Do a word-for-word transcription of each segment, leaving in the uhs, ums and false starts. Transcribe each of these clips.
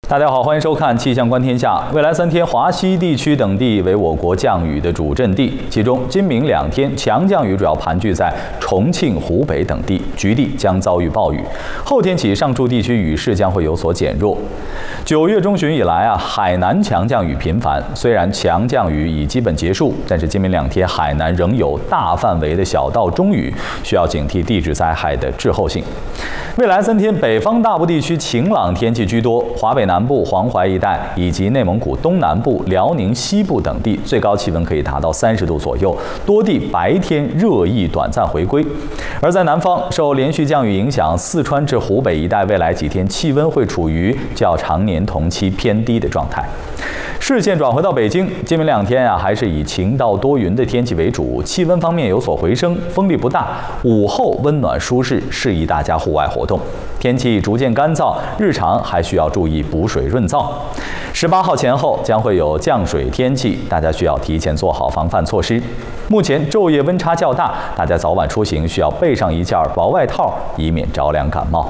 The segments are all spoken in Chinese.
大家好，欢迎收看《气象观天下》。未来三天，华西地区等地为我国降雨的主阵地，其中今明两天强降雨主要盘踞在重庆、湖北等地，局地将遭遇暴雨。后天起，上述地区雨势将会有所减弱。九月中旬以来啊，海南强降雨频繁，虽然强降雨已基本结束，但是今明两天海南仍有大范围的小到中雨，需要警惕地质灾害的滞后性。未来三天，北方大部地区晴朗天气居多，华北南部、黄淮一带以及内蒙古东南部、辽宁西部等地最高气温可以达到三十度左右，多地白天热意短暂回归。而在南方，受连续降雨影响，四川至湖北一带未来几天气温会处于较常年同期偏低的状态。视线转回到北京，今明两天啊，还是以晴到多云的天气为主，气温方面有所回升，风力不大，午后温暖舒适，适宜大家户外活动。天气逐渐干燥，日常还需要注意补水润燥。十八号前后将会有降水天气，大家需要提前做好防范措施。目前昼夜温差较大，大家早晚出行需要备上一件薄外套，以免着凉感冒。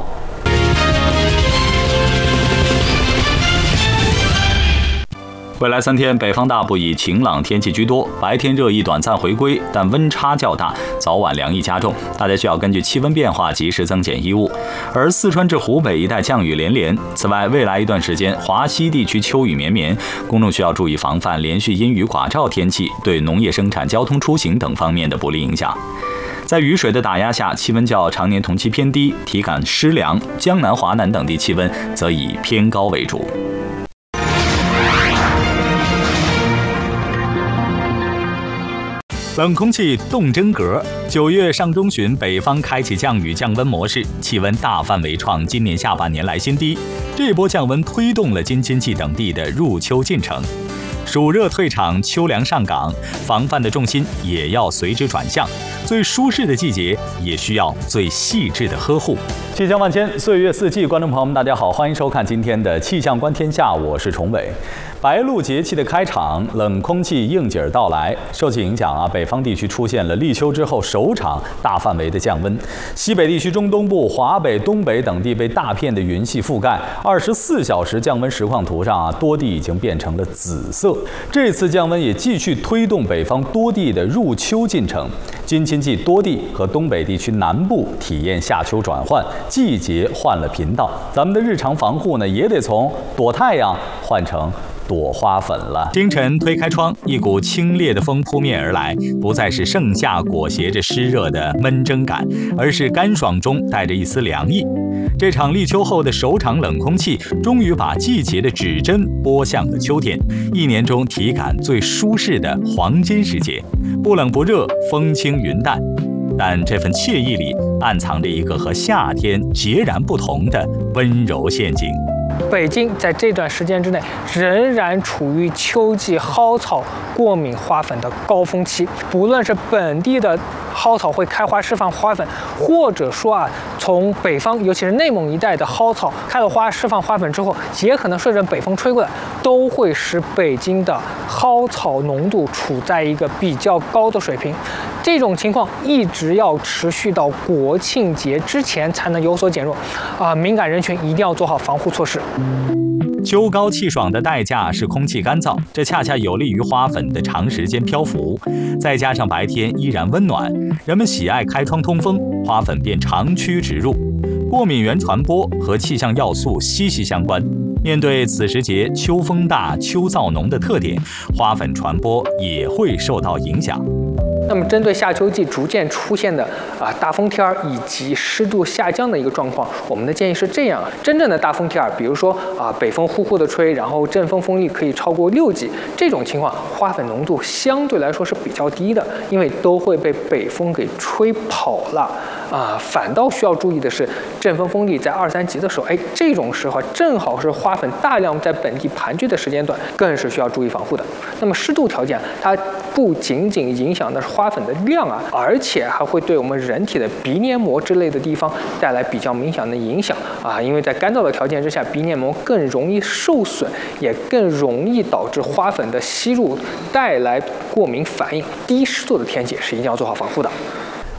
未来三天，北方大部以晴朗天气居多，白天热意短暂回归，但温差较大，早晚凉意加重，大家需要根据气温变化及时增减衣物。而四川至湖北一带降雨连连，此外，未来一段时间华西地区秋雨绵绵，公众需要注意防范连续阴雨寡照天气对农业生产、交通出行等方面的不利影响。在雨水的打压下，气温较常年同期偏低，体感湿凉，江南、华南等地气温则以偏高为主。冷空气动真格，九月上中旬，北方开启降雨降温模式，气温大范围创今年下半年来新低。这波降温推动了京津冀等地的入秋进程，暑热退场，秋凉上岗，防范的重心也要随之转向。最舒适的季节，也需要最细致的呵护。气象万千，岁月四季，观众朋友们，大家好，欢迎收看今天的《气象观天下》，我是崇伟。白露节气的开场，冷空气应景到来，受其影响啊，北方地区出现了立秋之后首场大范围的降温。西北地区、中东部、华北、东北等地被大片的云系覆盖，二十四小时降温实况图上啊，多地已经变成了紫色。这次降温也继续推动北方多地的入秋进程。京津冀多地和东北地区南部体验夏秋转换，季节换了频道，咱们的日常防护呢，也得从躲太阳换成躲花粉了。清晨推开窗，一股清冽的风扑面而来，不再是盛夏裹挟着湿热的闷蒸感，而是干爽中带着一丝凉意。这场立秋后的首场冷空气，终于把季节的指针拨向了秋天，一年中体感最舒适的黄金时节，不冷不热，风轻云淡。但这份惬意里暗藏着一个和夏天截然不同的温柔陷阱。 北京在这段时间之内仍然处于秋季蒿草过敏花粉的高峰期，不论是本地的蒿草会开花释放花粉，或者说啊，从北方尤其是内蒙一带的蒿草开了花释放花粉之后，也可能顺着北风吹过来，都会使北京的蒿草浓度处在一个比较高的水平。这种情况一直要持续到国庆节之前才能有所减弱，啊、呃，敏感人群一定要做好防护措施。 秋高气爽的代价是空气干燥，这恰恰有利于花粉的长时间漂浮。再加上白天依然温暖，人们喜爱开窗通风，花粉便长驱直入。过敏原传播和气象要素息息相关。面对此时节秋风大、秋燥浓的特点，花粉传播也会受到影响。 那么，针对夏秋季逐渐出现的啊大风天儿以及湿度下降的一个状况，我们的建议是这样啊：真正的大风天儿，比如说啊北风呼呼的吹，然后阵风风力可以超过六级，这种情况花粉浓度相对来说是比较低的，因为都会被北风给吹跑了。啊，反倒需要注意的是，阵风风力在二三级的时候，哎，这种时候正好是花粉大量在本地盘踞的时间段，更是需要注意防护的。那么湿度条件，它不仅仅影响的是花粉的量啊，而且还会对我们人体的鼻黏膜之类的地方带来比较明显的影响啊。因为在干燥的条件之下，鼻黏膜更容易受损，也更容易导致花粉的吸入，带来过敏反应。低湿度的天气是一定要做好防护的。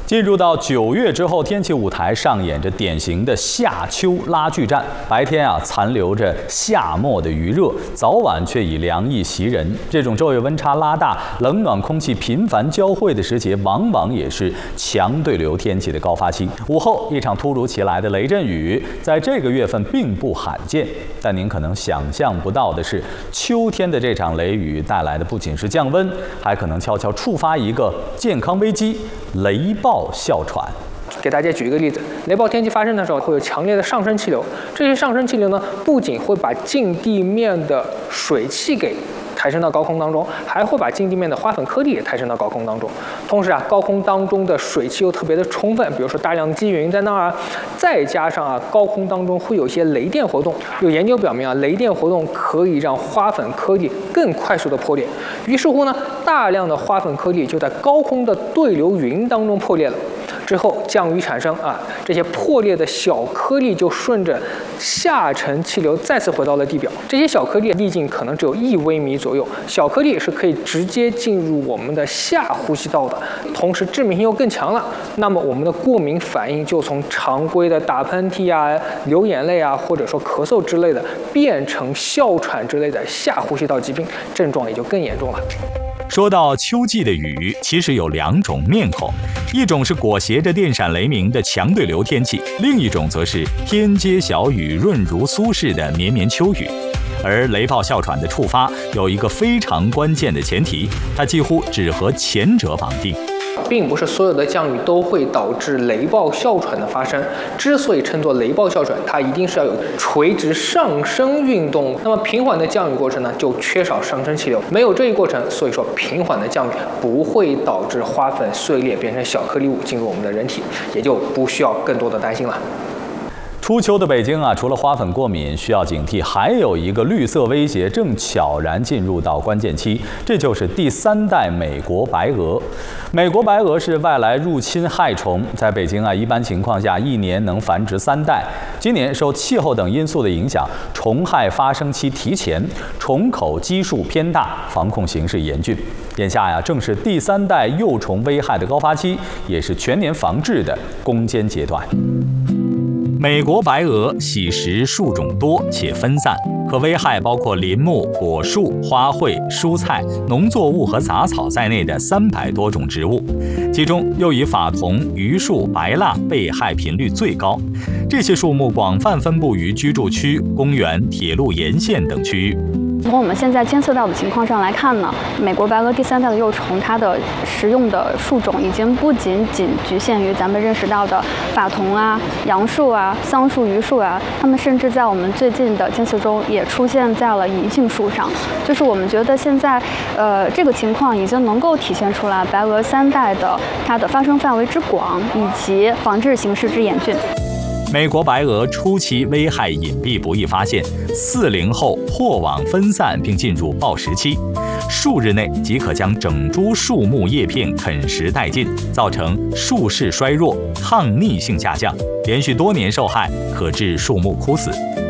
进入到九月之后，天气舞台上演着典型的夏秋拉锯战。白天啊，残留着夏末的余热，早晚却以凉意袭人。这种昼夜温差拉大、冷暖空气频繁交汇的时节，往往也是强对流天气的高发期。午后一场突如其来的雷阵雨，在这个月份并不罕见。但您可能想象不到的是，秋天的这场雷雨带来的不仅是降温，还可能悄悄触发一个健康危机——雷暴哮喘。 给大家举一个例子，雷暴天气发生的时候，会有强烈的上升气流。这些上升气流呢，不仅会把近地面的水汽给抬升到高空当中，还会把近地面的花粉颗粒也抬升到高空当中。同时啊，高空当中的水汽又特别的充分，比如说大量的积云在那儿啊，再加上啊，高空当中会有一些雷电活动。有研究表明啊，雷电活动可以让花粉颗粒更快速的破裂。于是乎呢，大量的花粉颗粒就在高空的对流云当中破裂了。之后降雨产生啊，这些破裂的小颗粒就顺着下沉气流再次回到了地表。这些小颗粒粒径可能只有一微米左右，小颗粒是可以直接进入我们的下呼吸道的，同时致命性又更强了。那么我们的过敏反应就从常规的打喷嚏啊、流眼泪啊，或者说咳嗽之类的，变成哮喘之类的下呼吸道疾病，症状也就更严重了。 说到秋季的雨，其实有两种面孔，一种是裹挟着电闪雷鸣的强对流天气，另一种则是天街小雨润如酥似的绵绵秋雨。而雷暴哮喘的触发有一个非常关键的前提，它几乎只和前者绑定。 并不是所有的降雨都会导致雷暴哮喘的发生。之所以称作雷暴哮喘，它一定是要有垂直上升运动。那么平缓的降雨过程呢，就缺少上升气流，没有这一过程，所以说平缓的降雨不会导致花粉碎裂变成小颗粒物进入我们的人体，也就不需要更多的担心了。 初秋的北京啊，除了花粉过敏需要警惕，还有一个绿色威胁正悄然进入到关键期，这就是第三代美国白蛾。美国白蛾是外来入侵害虫，在北京啊，一般情况下一年能繁殖三代。今年受气候等因素的影响，虫害发生期提前，虫口基数偏大，防控形势严峻。眼下呀，正是第三代幼虫危害的高发期，也是全年防治的攻坚阶段。美国白蛾喜食树种多且分散，可危害包括林木、果树、花卉、蔬菜、农作物和杂草在内的三百多种植物，其中又以法桐、榆树、白蜡被害频率最高。这些树木广泛分布于居住区、公园、铁路沿线等区域。 从我们现在监测到的情况上来看呢，美国白蛾第三代的幼虫，它的食用的树种已经不仅仅局限于咱们认识到的法桐啊、杨树啊、桑树、榆树啊，它们甚至在我们最近的监测中也出现在了银杏树上。就是我们觉得现在，呃，这个情况已经能够体现出来白蛾三代的它的发生范围之广，以及防治形势之严峻。 美国白蛾初期危害隐蔽不易发现，四零后破网分散并进入暴食期，数日内即可将整株树木叶片啃食殆尽，造成树势衰弱、抗逆性下降，连续多年受害，可致树木枯死。